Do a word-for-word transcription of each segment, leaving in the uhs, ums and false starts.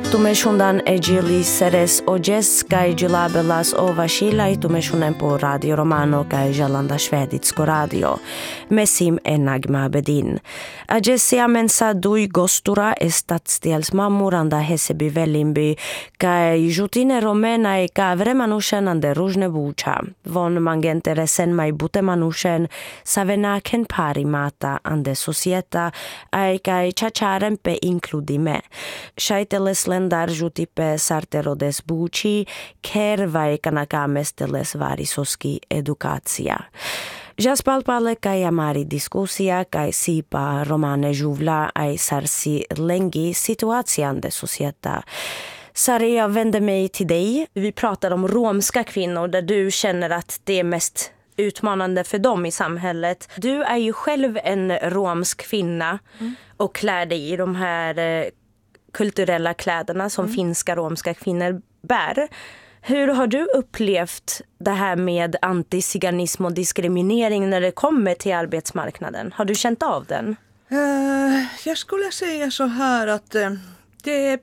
Tumeshundan ejili seres ojes kai jilabelas ovashila tumeshunen po Radio Romano kai Jalanda Šveditsko radio. Mesim enagma bedin. Ajesia mensa dui gostura stadsdelsmammoranda Hässelby Vällingby kai jutine romena e kavre manushen ande różne bucha. Von mangentere sen mai bute manushen savena ken parimata ande societa ai kai chacharen pe inkludime. Shaiteles lendar jutipe sarterodes buci, ker vai kanakamesteles varisoski edukacia. Jaspalpale kai amari diskusia kai sipa romane juvla ai sarsi lengi situacian de societa. Sari, jag vänder mig till dig. Vi pratar om romska kvinnor där du känner att det är mest utmanande för dem i samhället. Du är ju själv en romsk kvinna mm. och klär dig i de här eh, kulturella kläderna som mm. finska romska kvinnor bär. Hur har du upplevt det här med antiziganism och diskriminering när det kommer till arbetsmarknaden? Har du känt av den? Uh, jag skulle säga så här att uh, det,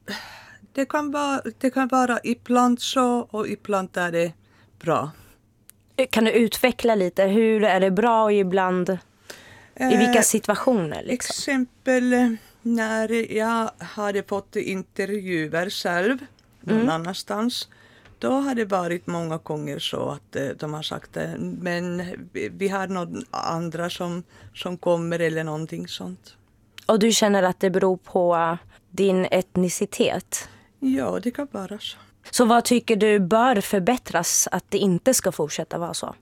det, kan vara, det kan vara ibland så och ibland är det bra. Kan du utveckla lite? Hur är det bra och ibland uh, i vilka situationer? Liksom? Exempel när jag hade fått intervjuer själv någon mm. annanstans. Då har det varit många gånger så att eh, de har sagt det. Men vi, vi har någon andra som, som kommer eller någonting sånt. Och du känner att det beror på din etnicitet? Ja, det kan vara så. Så vad tycker du bör förbättras att det inte ska fortsätta vara så?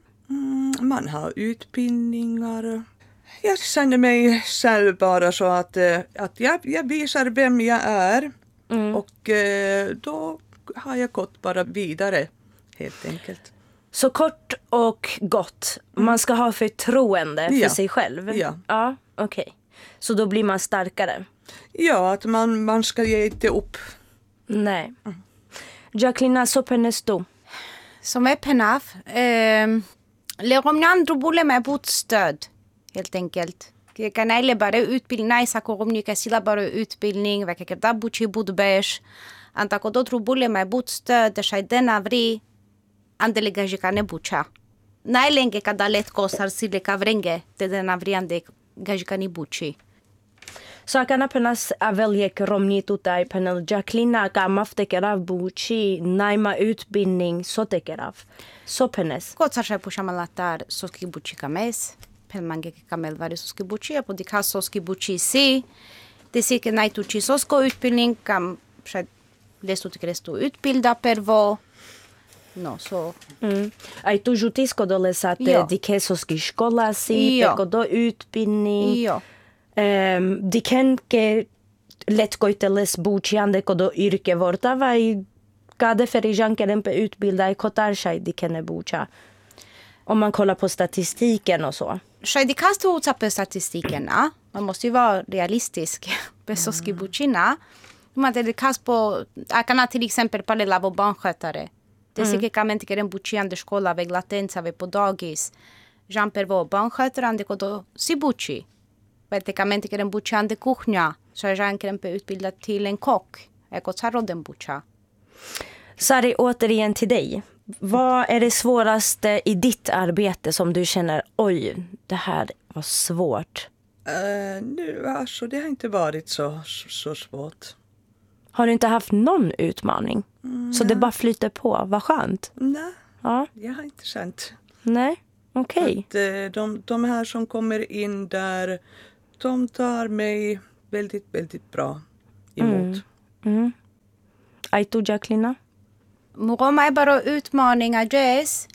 Mm, man har utbildningar. Jag känner mig själv bara så att, att jag, jag visar vem jag är. Mm. Och eh, då har jag gått bara vidare helt enkelt. Så kort och gott. Man ska ha förtroende för ja. sig själv. Ja. Ja, okej. Okay. Så då blir man starkare. Ja, att man, man ska ge inte upp. Nej. Mm. Jacqueline, sopenes tu. Som är penaf. Eh, Leromnan drobule med botstöd. Helt enkelt. Kanaile bare utbildning, naisa koromnika sila bare utbildning, veka kerda buci budbesh. Anta kodo trubule mai butstă de shaidena vri andele gajikane bucha. Nailenge kada letko sarsile kavrenge de dena vri ande gajikani buci. Sakana penas aveljek romnitu tai penel Jacqueline ka maftekerav buci naima utbildning sotekerav. Sopenes. Kotsarshai pushamalatar soski buci kames. Mange kamel vari soski buci, apo dika soski buci si. Det siker nej tuci sosko utbildning kam przed lestu tikrestu utbilda pervo. No, so. Mm. Ai tu jutisko dole sate dike soski škola si, peko do utbildning. Jo. Um, diken ke letkoiteles buci ande kodo yrke vorta vai kade ferijankeren pe utbilda i kotarshai dikene bucha. Om man kollar på statistiken och så. Shai dikastu utsa på statistiken, ja. Man måste ju vara realistisk. Besoski mm. bucina. Man dedikas på, akana till exempel parallella barnskötare. Det är säkert kan man inte en buciande skola väg latenza väg på dagis. Jean per vår barnskötare ande kodo si buci. Vet kan man inte en buciande kuchnia. Så är Jean kan utbilda till en kock. Jag går så den bucha. Sari, återigen till dig. Vad är det svåraste i ditt arbete som du känner, oj, det här var svårt? Uh, nu, alltså, det har inte varit så, så svårt. Har du inte haft någon utmaning? Mm, så det bara flyter på, vad skönt. Nej, ja. jag har inte känt. Nej, okej. Okay. Uh, de, de här som kommer in där, de tar mig väldigt, väldigt bra emot. Mm. Mm. Aitu, Jacqueline? Muroma är bara utmaningar jazz.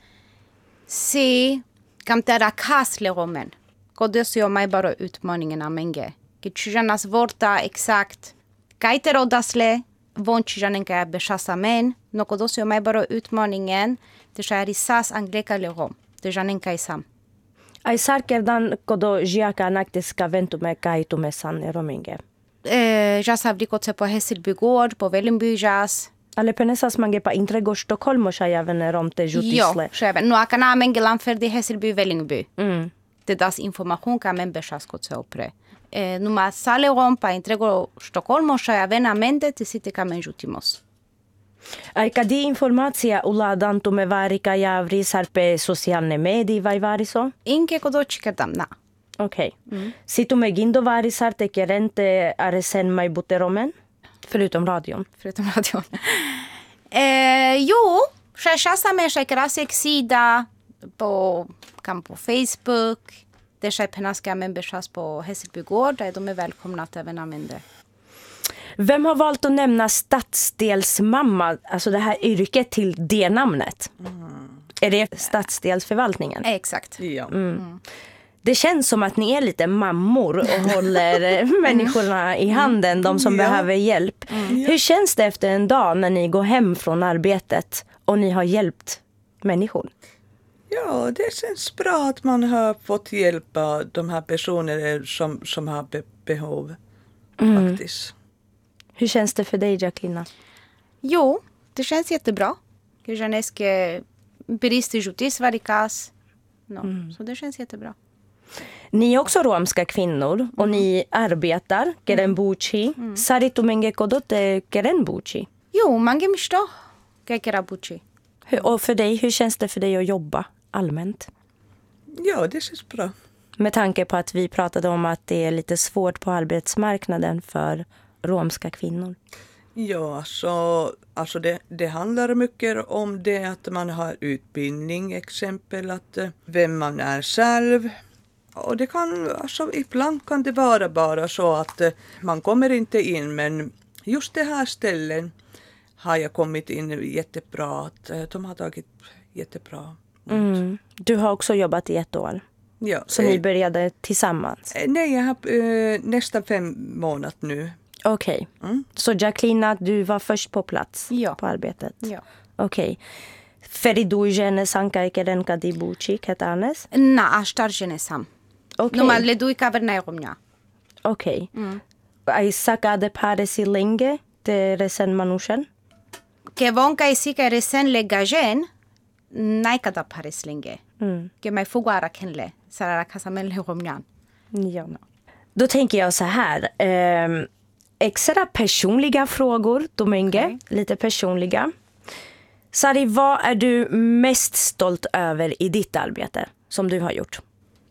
Se kam tera kasle romen. Kodes jag mig bara utmaningarna menge. Kitchanas vorta exakt. Kaitero dasle vonchijanen ka beshasa men. No kodes jag mig bara utmaningen. Det är sas angleka le rom. Det janen ka isam. Ai sarkerdan kodo jiaka naktiska ventume kaitume san romenge. Eh, jag savri kotse på Hässelby gård på Vällingby jazz. Ale penesas mange pa intrego Stockholm šajavene romte jutisle. Jo, šebe. No aka na mengelan ferdi Hässelby Vällingby. Mm. Det das information kan men bešas kod se opre. Ε, Νούμα σάλε ρόμπα εντρέγω στο κόλμο și avenamente te site ca menjutimos. Aika di informacija uladantume varika javrisar pe socialne mediji vai variso? Inke kodochi kedam na. Okej. Okay. Situme gindo varisar te kerente aresen mai buteromen? Förutom radion. Förutom radion. eh, jo, și așa sa me și era sexida på cam på Facebook. Det är pennaska members på Hässelby gård där de är välkomna att även använda. Vem har valt att nämna stadsdelsmamma, alltså det här yrket till det namnet? Mm. Är det stadsdelsförvaltningen? Exakt. Ja. Mm. Mm. Det känns som att ni är lite mammor och håller människorna i handen, de som ja. behöver hjälp. Mm. Hur känns det efter en dag när ni går hem från arbetet och ni har hjälpt människor? Ja, det känns bra att man har fått hjälpa de här personerna som, som har be- behov. Mm. Faktiskt. Hur känns det för dig, Jacqueline? Jo, det känns jättebra. Jag känner que brist justice varicas. No, mm. Så det känns jättebra. Ni är också romska kvinnor och mm. ni arbetar kerenbuchi. Mm. Saritumenge kodote kerenbuchi. Jo, mange misto kekerabuchi. Och för dig, hur känns det för dig att jobba allmänt? Ja, det känns bra. Med tanke på att vi pratade om att det är lite svårt på arbetsmarknaden för romska kvinnor. Ja, alltså, alltså det, det handlar mycket om det att man har utbildning, exempel att vem man är själv. Och det kan, alltså ibland kan det vara bara så att man kommer inte in, men just det här ställen har jag kommit in jättebra, att de har tagit jättebra. Mm. Du har också jobbat i ett år. Ja. Så ni började tillsammans? Nej, jag har eh, nästan fem månader nu. Okej. Okay. Mm. Så Jacqueline, du var först på plats ja. på arbetet? Ja. Okej. Okay. Feridu jene sanka ikeren kadibuchi ketanes? Na, ashtar jene sam. Okej. Okay. No, le dui kaverna romnia. Okej. Okay. Mm. Ai sakade paresi länge te resen manushen? Ke vonka isika resen legajen nej kada pares länge. Mm. Ke mai fugara kenle sarara kasamel romnian. Ja. Då tänker jag så här. Eh, extra personliga frågor, Domingue. Okay. Lite personliga. Sari, vad är du mest stolt över i ditt arbete som du har gjort?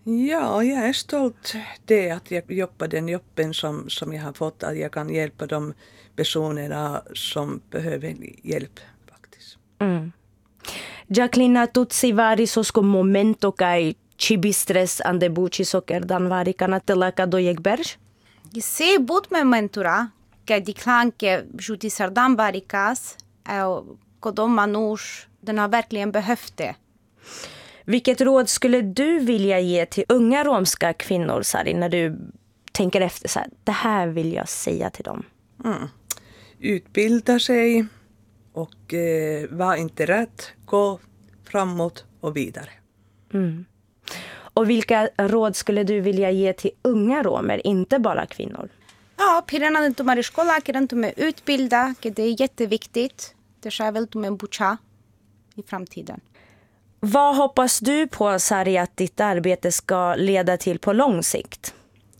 Ja, jag är stolt det att jag jobbar den jobben som, som jag har fått. Att jag kan hjälpa de personerna som behöver hjälp faktiskt. Mm. Jacqueline, tutsi varisosko momento kai chibistres ande buchi soker dan varikana telaka do jekberj? Se but momentura că diclan că jutisardan varikas är kodom manush den har verkligen behövt det. Vilket råd skulle du vilja ge till unga romska kvinnor, Sari, när du tänker efter så här, det här vill jag säga till dem? Mm. Utbilda sig och eh, var inte rädd, gå framåt och vidare. Mm. Och vilka råd skulle du vilja ge till unga romer, inte bara kvinnor? Ja, pirarna inte är i skolan, att de är utbilda, det är jätteviktigt. Det är väl de är bucha i framtiden. Vad hoppas du på, Sari, att ditt arbete ska leda till på lång sikt?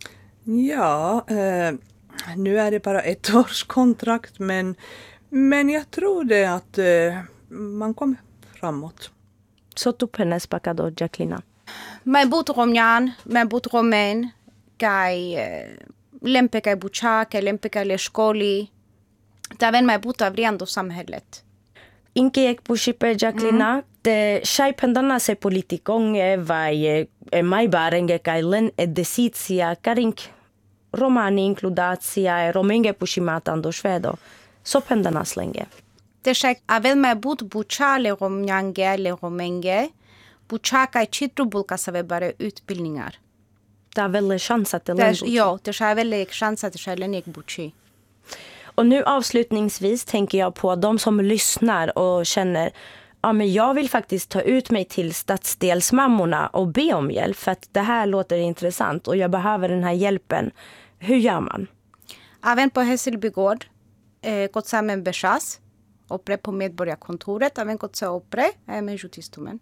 Ja, eh, nu är det bara ett års kontrakt, men, men jag tror det att eh, man kommer framåt. Så tu penes pacado, Jacqueline. Mai but romnian, mai but romen, kai lempe kai bucha, kai lempe kai le skoli. Även mai but avriando samhället. Inke ek pushipe, Jacqueline, mm. te shai pendana se politikonge vai mai barenge kai len edesitia karink romani includatia romenge pushimatan do svedo. Så pendana slänge. Det shai avel mai but bucha le romnyange le romenge. Buchaka chitru bulka save bare utbildningar. Det är väl chans att det länder. Ja, det är väl chans att det länder buchi. Och nu avslutningsvis tänker jag på de som lyssnar och känner, ja men jag vill faktiskt ta ut mig till stadsdelsmammorna och be om hjälp för att det här låter intressant och jag behöver den här hjälpen. Hur gör man? Även på Hässelby gård, eh, gått samman bechas, opre på medborgarkontoret, även gått så opre, även jutistumen.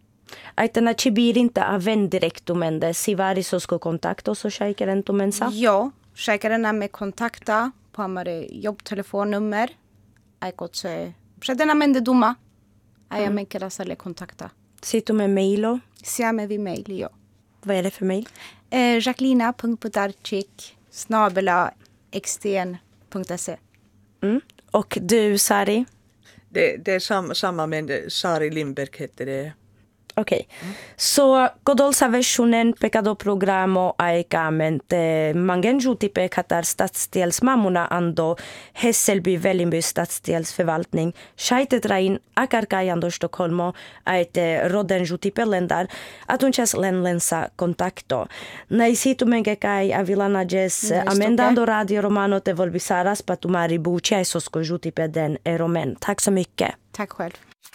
Aitana cibirinta aven direktumende, si varisosko kontakto so shaikerentumensa? Jo, Shaikarena me kontakta på amare jobbtelefonnummer. Aikot se przedena mende duma. Aja me kerasale kontakta. Sitter med mailo? Siame vi mail, jo. Vad är det för mail? Eh, Jacquelina punkt podarczyk snabela xtn punkt se. Mm. Och du, Sari? Det, det är sam, samma med Sari Lindberg heter det. Okei. Okay. Mm. So, kodolsa versionen pekado programo aikamente mangenju tipe katar stadsdelsmammorna ando Hässelby Vällingby stadsdelsförvaltning Scheitetrain akarkajando Stockholmo aite rodenju tipe lendar atunchas lenlensa kontakto. Naisitu mengekai avilanajes amendando Radio Romano te volvisaras patumari buchesosko jutipe den eromen. Tack så mycket. Tack själv.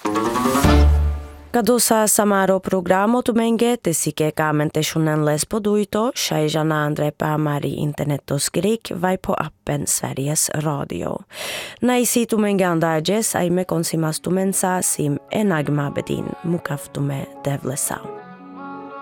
Kadusa samaro programo tumenge te sike kamente shunen lespo duito shaijana andre pamari interneto skrik vai på appen Sveriges Radio. Naisi tumenge andajes ai me konsimas tumensa sim enagma bedin mukaftume devlesa.